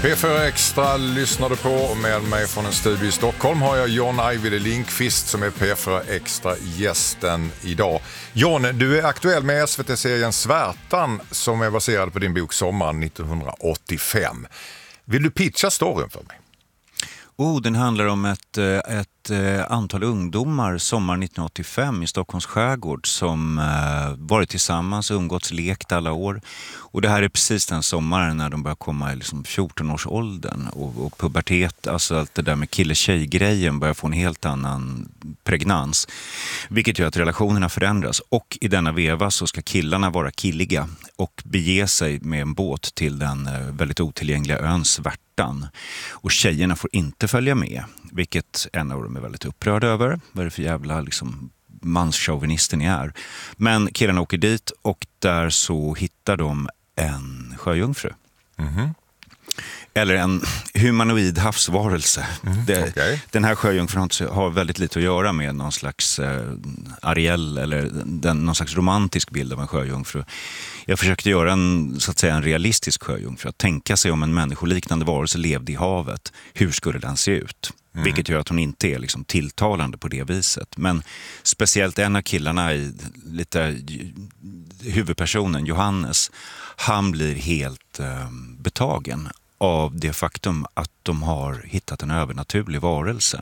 P4 Extra lyssnar du på, och med mig från en studio i Stockholm har jag John Ajvide Lindqvist som är P4 Extra gästen idag. John, du är aktuell med SVT-serien Svärtan som är baserad på din bok Sommaren 1985. Vill du pitcha storyn för mig? Den handlar om ett antal ungdomar sommar 1985 i Stockholms skärgård som varit tillsammans, umgåtts, lekt alla år. Och det här är precis den sommaren när de börjar komma i liksom 14-årsåldern och pubertet, alltså allt det där med kille-tjej-grejen börjar få en helt annan pregnans. Vilket gör att relationerna förändras, och i denna veva så ska killarna vara killiga och bege sig med en båt till den väldigt otillgängliga ön Svärtan. Och tjejerna får inte följa med, vilket en av dem är väldigt upprörd över. Vad är det för jävla liksom manschauvinisten ni är? Men killarna åker dit och där så hittar de en sjöjungfru. Mm-hmm. Eller en humanoid havsvarelse. Den här sjöjungfrun har väldigt lite att göra med någon slags Ariel eller någon slags romantisk bild av en sjöjungfru. Jag försökte göra en realistisk sjöjungfru. Att tänka sig om en människoliknande varelse levde i havet. Hur skulle den se ut? Vilket gör att hon inte är liksom tilltalande på det viset. Men speciellt en av killarna i lite huvudpersonen, Johannes, han blir helt betagen av det faktum att de har hittat en övernaturlig varelse.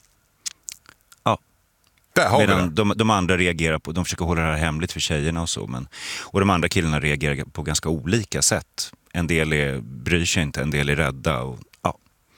Ja. Medan de andra reagerar på, de försöker hålla det här hemligt för tjejerna och så, och de andra killarna reagerar på ganska olika sätt. En del bryr sig inte, en del är rädda och ja.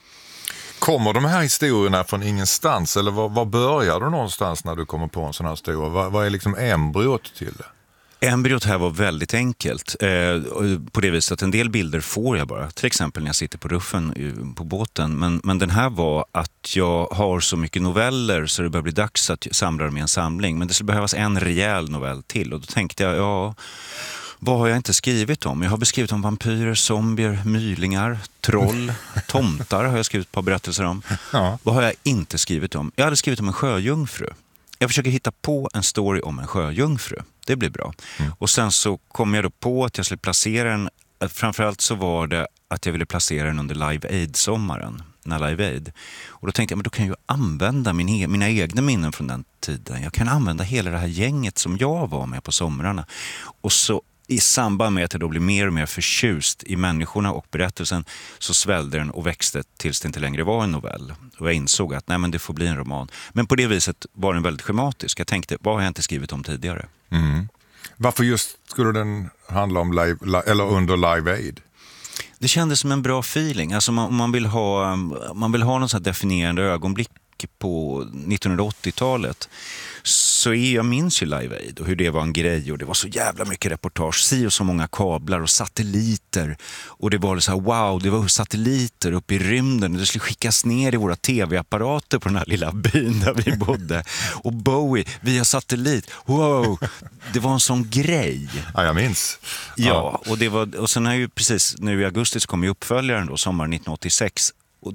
Kommer de här historierna från ingenstans, eller var börjar du någonstans när du kommer på en sån här historia? Vad är liksom embryot till det? Embryot här var väldigt enkelt på det viset att en del bilder får jag bara. Till exempel när jag sitter på ruffen på båten. Men den här var att jag har så mycket noveller så det börjar bli dags att samla dem i en samling. Men det skulle behövas en rejäl novell till. Och då tänkte jag, vad har jag inte skrivit om? Jag har beskrivit om vampyrer, zombier, mylingar, troll, tomtar har jag skrivit ett par berättelser om. Ja. Vad har jag inte skrivit om? Jag hade skrivit om en sjöjungfru. Jag försöker hitta på en story om en sjöjungfru. Det blir bra. Och sen så kom jag då på att jag skulle placera den. Framförallt så var det att jag ville placera den under Live Aid-sommaren. När Live Aid. Och då tänkte jag, men då kan jag ju använda mina egna minnen från den tiden. Jag kan använda hela det här gänget som jag var med på somrarna. Och så i samband med att jag då blir mer och mer förtjust i människorna och berättelsen så svällde den och växte tills det inte längre var en novell. Och jag insåg att nej, men det får bli en roman. Men på det viset var den väldigt schematisk. Jag tänkte, vad har jag inte skrivit om tidigare? Mm. Varför just skulle den handla om eller under Live Aid? Det kändes som en bra feeling. Alltså man vill ha någon sån här definierande ögonblick på 1980-talet. Så jag minns ju Live Aid och hur det var en grej, och det var så jävla mycket reportage, och så många kablar och satelliter, och det var så här, wow, det var satelliter uppe i rymden och det skulle skickas ner i våra tv-apparater på den här lilla byn där vi bodde, och Bowie via satellit, wow, det var en sån grej. Ja, jag minns. Ja, och sen är ju precis nu i augusti så kom ju uppföljaren då, sommaren 1986. Och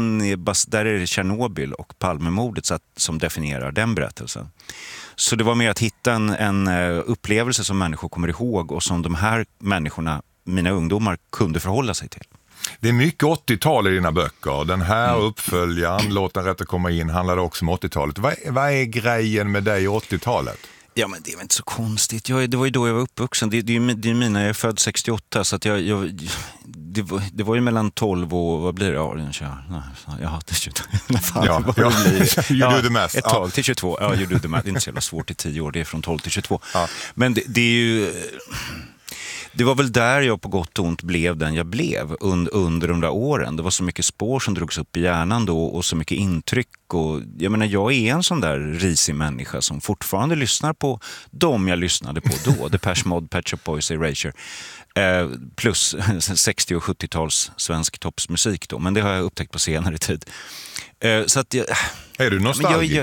där är det Tjernobyl och Palmemordet som definierar den berättelsen. Så det var mer att hitta en upplevelse som människor kommer ihåg och som de här människorna, mina ungdomar, kunde förhålla sig till. Det är mycket 80-tal i dina böcker. Den här uppföljaren, Låt den rätta komma in, handlade också om 80-talet. Vad är grejen med dig i 80-talet? Ja, men det är väl inte så konstigt. Det var ju då jag var uppvuxen. Det är mina, jag är född 68, så att det var ju mellan 12 och, vad blir det? Ja, det är 22. You do the math. Ett tag till 22. Ja, you do the math. Det är inte så jävla svårt i 10 år. Det är från 12 till 22. Ja. Men det är ju... Det var väl där jag på gott och ont blev den jag blev under de där åren. Det var så mycket spår som drogs upp i hjärnan då och så mycket intryck. Och jag menar, jag är en sån där risig människa som fortfarande lyssnar på dem jag lyssnade på då. Depeche Mode, Pet Shop Boys, Erasure. Plus 60- och 70-tals svensk toppsmusik då. Men det har jag upptäckt på senare tid. Så att är du nostalgiker?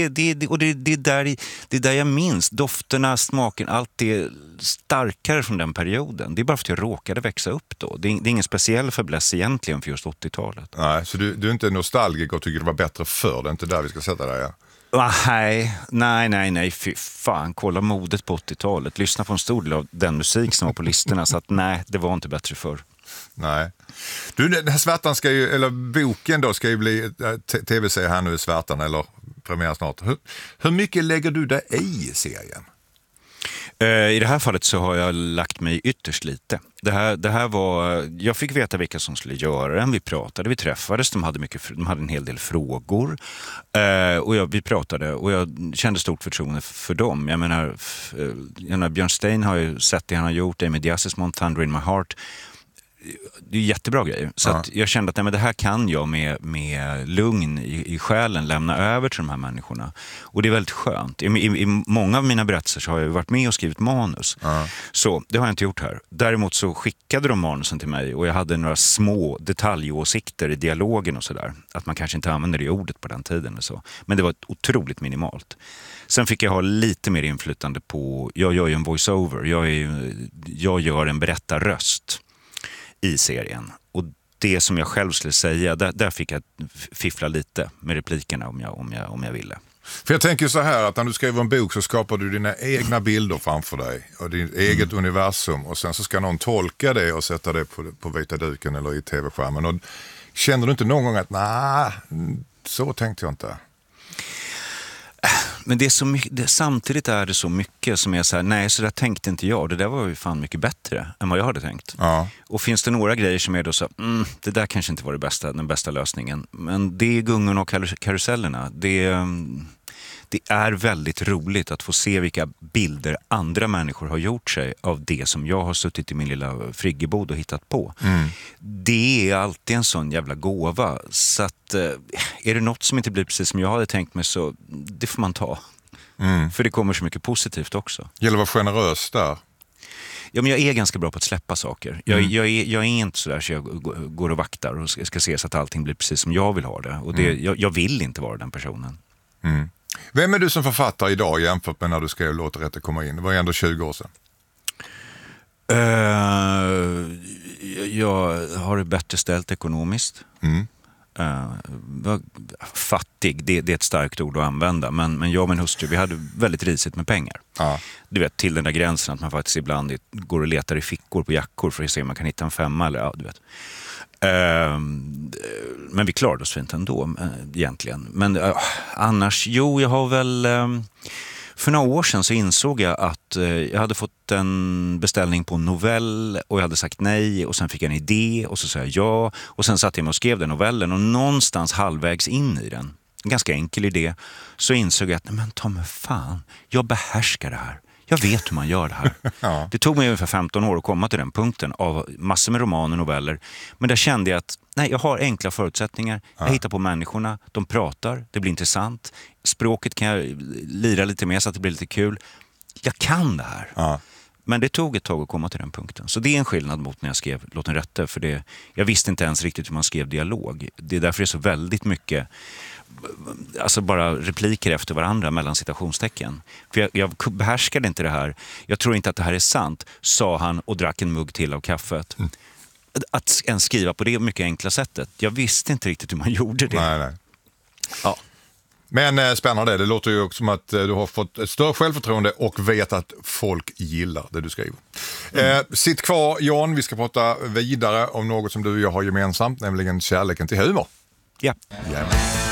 Det är där jag minns dofterna, smaken, allt är starkare från den perioden. Det är bara för att jag råkade växa upp då. Det är ingen speciell fäbless egentligen för just 80-talet. Nej, så du är inte nostalgiker och tycker det var bättre förr. Det är inte där vi ska sätta dig, ja? Nej, fy fan, kolla modet på 80-talet. Lyssna på en stor del av den musik som var på listorna, så att nej, det var inte bättre förr. Nej. Du, den här Svärtan ska ju, eller boken då, ska ju bli tv-serie här nu i Svärtan, eller premiär snart. Hur mycket lägger du dig i serien? I det här fallet så har jag lagt mig ytterst lite. Det här var, jag fick veta vilka som skulle göra den. Vi pratade, vi träffades, de hade en hel del frågor. Vi pratade och jag kände stort förtroende för dem. Jag menar, Björn Stein har ju sett det han har gjort, Amy Diazismond, Thunder in my heart. Det är jättebra grejer. Så att jag kände att det här kan jag med lugn i själen lämna över till de här människorna. Och det är väldigt skönt. I många av mina berättelser så har jag varit med och skrivit manus. Så det har jag inte gjort här. Däremot så skickade de manusen till mig och jag hade några små detaljåsikter i dialogen och sådär. Att man kanske inte använder det ordet på den tiden. Eller så. Men det var otroligt minimalt. Sen fick jag ha lite mer inflytande på, jag gör ju en voice-over. Jag gör en berättarröst i serien. Och det som jag själv skulle säga, där fick jag fiffla lite med replikerna om jag ville. För jag tänker så här, att när du skriver en bok så skapar du dina egna bilder framför dig och ditt eget universum, och sen så ska någon tolka det och sätta det på vita duken eller i tv-skärmen. Och känner du inte någon gång att nej, så tänkte jag inte? Men det är så mycket, samtidigt är det så mycket som är så här, nej, så där tänkte inte jag. Det där var ju fan mycket bättre än vad jag hade tänkt. Ja. Och finns det några grejer som är då så, det där kanske inte var den bästa lösningen. Men det är gungorna och karusellerna. Det är väldigt roligt att få se vilka bilder andra människor har gjort sig av det som jag har suttit i min lilla friggebod och hittat på. Det är alltid en sån jävla gåva. Så att är det något som inte blir precis som jag hade tänkt mig, så det får man ta. För det kommer så mycket positivt också. Gäller att vara generös där. Ja, men jag är ganska bra på att släppa saker. Jag är inte så där så jag går och vaktar och ska se så att allting blir precis som jag vill ha det. Och jag vill inte vara den personen. Vem är du som författare idag jämfört med när du skrev Låt rätt komma in? Det var ju ändå 20 år sedan. Jag har det bättre ställt ekonomiskt. Fattig, det är ett starkt ord att använda, men jag och min hustru, vi hade väldigt risigt med pengar. Du vet, till den där gränsen att man faktiskt ibland går och letar i fickor på jackor för att se om man kan hitta en 5 eller du vet. Men vi klarade oss fint ändå egentligen. Men annars, jag har väl för några år sedan så insåg jag att jag hade fått en beställning på en novell och jag hade sagt nej, och sen fick jag en idé och så sa jag ja, och sen satt jag mig och skrev den novellen, och någonstans halvvägs in i den, en ganska enkel idé, så insåg jag att nej men ta mig fan, jag behärskar det här. Jag vet hur man gör det här. Det tog mig ungefär 15 år att komma till den punkten av massor med romaner och noveller. Men där kände jag att nej, jag har enkla förutsättningar. Jag hittar på människorna, de pratar, det blir intressant. Språket kan jag lira lite mer så att det blir lite kul. Jag kan det här. Men det tog ett tag att komma till den punkten. Så det är en skillnad mot när jag skrev Låt den rätte. För jag visste inte ens riktigt hur man skrev dialog. Det är därför det är så väldigt mycket, alltså bara repliker efter varandra mellan citationstecken. För jag behärskade inte det här. Jag tror inte att det här är sant, sa han och drack en mugg till av kaffet. Att ens skriva på det mycket enkla sättet. Jag visste inte riktigt hur man gjorde det. Nej. Ja. Men spännande, det låter ju också som att du har fått ett större självförtroende och vet att folk gillar det du skriver. Sitt kvar, Jan, vi ska prata vidare om något som du och jag har gemensamt, nämligen kärleken till humor. Ja.